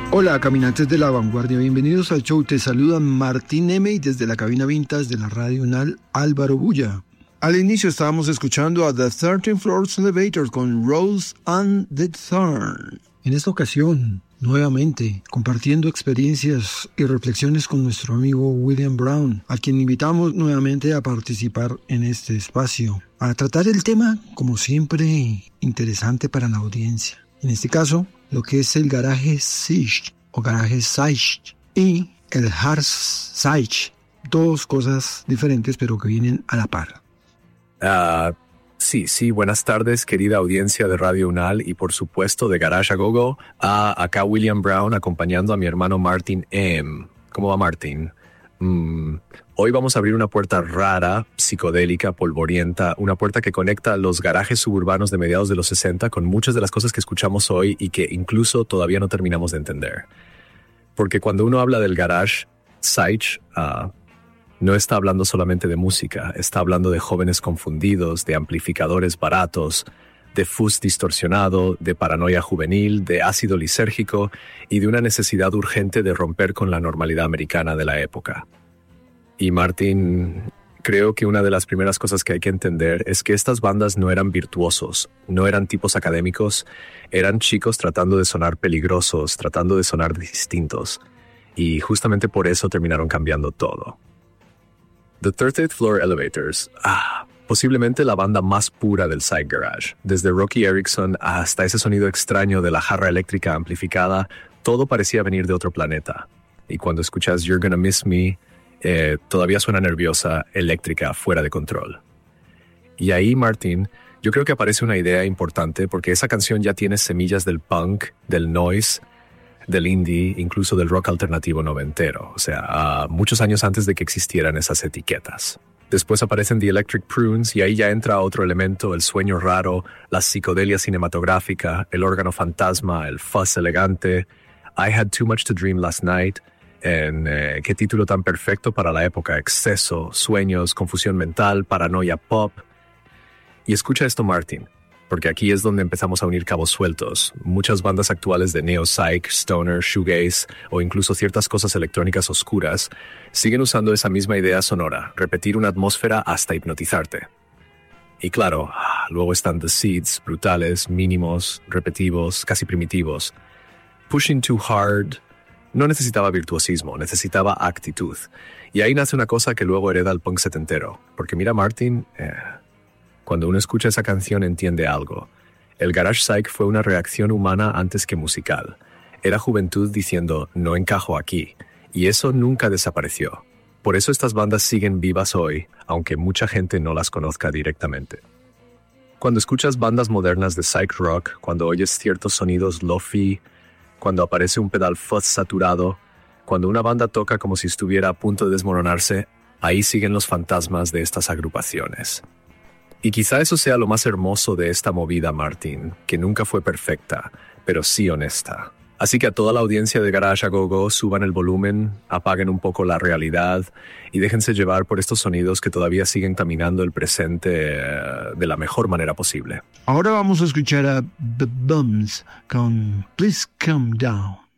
Hola, caminantes de la vanguardia, bienvenidos al show. Te saluda Martín M. y desde la cabina vintage de la Radio UNAL, Álvaro Bulla. Al inicio estábamos escuchando a The 13th Floor Elevators con Rose and the Thorn. En esta ocasión, nuevamente, compartiendo experiencias y reflexiones con nuestro amigo William Brown, a quien invitamos nuevamente a participar en este espacio, a tratar el tema, como siempre, interesante para la audiencia. En este caso, lo que es el garaje Siege o garaje Siege y el Hard Siege. Dos cosas diferentes pero que vienen a la par. Sí, buenas tardes, querida audiencia de Radio UNAL y por supuesto de Garage a Gogo. Acá William Brown acompañando a mi hermano Martin M. ¿Cómo va Martin? Hoy vamos a abrir una puerta rara, psicodélica, polvorienta, una puerta que conecta los garajes suburbanos de mediados de los 60 con muchas de las cosas que escuchamos hoy y que incluso todavía no terminamos de entender. Porque cuando uno habla del garage Siege, no está hablando solamente de música, está hablando de jóvenes confundidos, de amplificadores baratos, de fuzz distorsionado, de paranoia juvenil, de ácido lisérgico y de una necesidad urgente de romper con la normalidad americana de la época. Y Martin, creo que una de las primeras cosas que hay que entender es que estas bandas no eran virtuosos, no eran tipos académicos, eran chicos tratando de sonar peligrosos, tratando de sonar distintos. Y justamente por eso terminaron cambiando todo. The 13th Floor Elevators, posiblemente la banda más pura del Psych Garage. Desde Rocky Erickson hasta ese sonido extraño de la jarra eléctrica amplificada, todo parecía venir de otro planeta. Y cuando escuchas You're Gonna Miss Me, todavía suena nerviosa, eléctrica, fuera de control. Y ahí, Martin, yo creo que aparece una idea importante porque esa canción ya tiene semillas del punk, del noise, del indie, incluso del rock alternativo noventero, o sea, muchos años antes de que existieran esas etiquetas. Después aparecen The Electric Prunes y ahí ya entra otro elemento, el sueño raro, la psicodelia cinematográfica, el órgano fantasma, el fuzz elegante. I Had Too Much to Dream Last Night, qué título tan perfecto para la época, exceso, sueños, confusión mental, paranoia pop. Y escucha esto, Martin, porque aquí es donde empezamos a unir cabos sueltos. Muchas bandas actuales de neo-psych, stoner, shoegaze o incluso ciertas cosas electrónicas oscuras siguen usando esa misma idea sonora, repetir una atmósfera hasta hipnotizarte. Y claro, luego están The Seeds, brutales, mínimos, repetitivos, casi primitivos. Pushing Too Hard no necesitaba virtuosismo, necesitaba actitud. Y ahí nace una cosa que luego hereda el punk setentero. Porque mira, Martin, cuando uno escucha esa canción entiende algo. El Garage Psych fue una reacción humana antes que musical. Era juventud diciendo, no encajo aquí. Y eso nunca desapareció. Por eso estas bandas siguen vivas hoy, aunque mucha gente no las conozca directamente. Cuando escuchas bandas modernas de psych rock, cuando oyes ciertos sonidos lo-fi, cuando aparece un pedal fuzz saturado, cuando una banda toca como si estuviera a punto de desmoronarse, ahí siguen los fantasmas de estas agrupaciones. Y quizá eso sea lo más hermoso de esta movida, Martin, que nunca fue perfecta, pero sí honesta. Así que a toda la audiencia de Garage a Go-Go suban el volumen, apaguen un poco la realidad y déjense llevar por estos sonidos que todavía siguen caminando el presente de la mejor manera posible. Ahora vamos a escuchar a The Bums con Please Come Down.